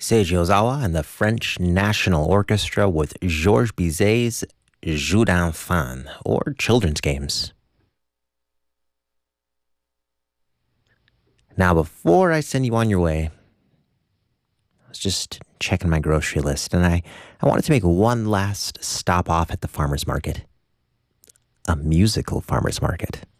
Seiji Ozawa and the French National Orchestra with Georges Bizet's Jeux d'enfants, or children's games. Now, before I send you on your way, I was just checking my grocery list, and I wanted to make one last stop off at the farmer's market. A musical farmer's market.